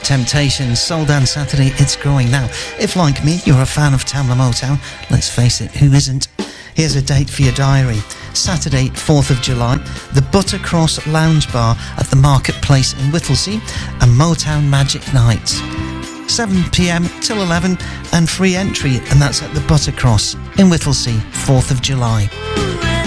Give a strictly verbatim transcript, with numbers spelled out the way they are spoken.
Temptations, Soul Dance Saturday, it's growing now. If, like me, you're a fan of Tamla Motown, let's face it, who isn't? Here's a date for your diary. Saturday, fourth of July, the Buttercross Lounge Bar at the Marketplace in Whittlesea, and Motown Magic Night. seven p m till eleven, and free entry, and that's at the Buttercross in Whittlesea, fourth of July.